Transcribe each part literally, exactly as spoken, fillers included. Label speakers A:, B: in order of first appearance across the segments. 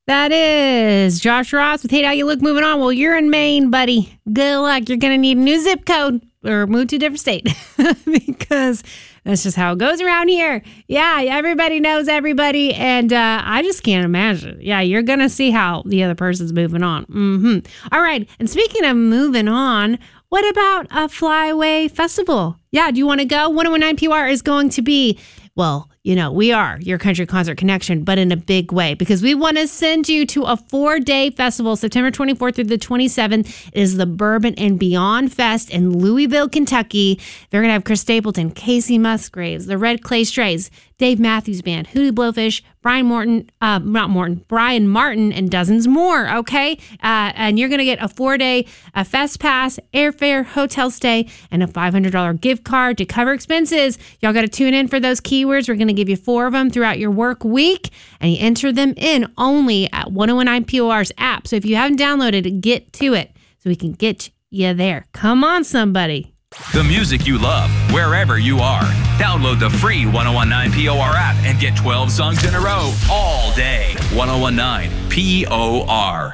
A: That is Josh Ross with Hate How You Look. Moving on. Well, you're in Maine, buddy. Good luck. You're going to need a new zip code or move to a different state because that's just how it goes around here. Yeah, everybody knows everybody, and uh, I just can't imagine. Yeah, you're going to see how the other person's moving on. Mm-hmm. All right, and speaking of moving on, what about a Flyway Festival? Yeah, do you want to go? one oh one nine P O R is going to be, well, you know, we are your country concert connection, but in a big way, because we want to send you to a four-day festival, September twenty-fourth through the twenty-seventh. It is the Bourbon and Beyond Fest in Louisville, Kentucky. They're going to have Chris Stapleton, Casey Musgraves, the Red Clay Strays, Dave Matthews Band, Hootie Blowfish, Brian Morton, uh, not Morton, Brian Martin, and dozens more, okay? Uh, and you're going to get a four-day a Fest Pass, airfare, hotel stay, and a five hundred dollars gift card to cover expenses. Y'all got to tune in for those keywords. We're going to give you four of them throughout your work week, and you enter them in only at one oh one nine P O R's app. So if you haven't downloaded it, get to it so we can get you there. Come on, somebody.
B: The music you love, wherever you are. Download the free one oh one nine P O R app and get twelve songs in a row all day. one oh one nine P O R.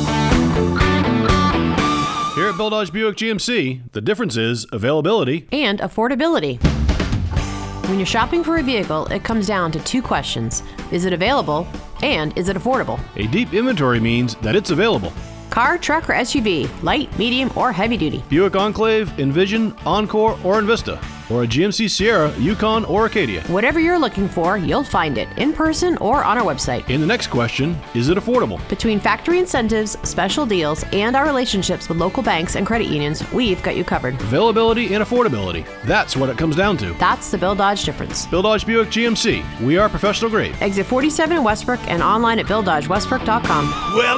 C: Here at Bill Dodge Buick G M C, the difference is availability
D: and affordability. When you're shopping for a vehicle, it comes down to two questions. Is it available? And is it affordable?
C: A deep inventory means that it's available.
D: Car, truck, or S U V, light, medium, or heavy duty.
C: Buick Enclave, Envision, Encore, or Envista. Or a G M C Sierra, Yukon, or Acadia.
D: Whatever you're looking for, you'll find it in person or on our website.
C: And the next question, is it affordable?
D: Between factory incentives, special deals, and our relationships with local banks and credit unions, we've got you covered.
C: Availability and affordability. That's what it comes down to.
D: That's the Bill Dodge difference.
C: Bill Dodge Buick G M C. We are professional grade.
D: Exit forty-seven in Westbrook and online at bill dodge westbrook dot com.
E: Well,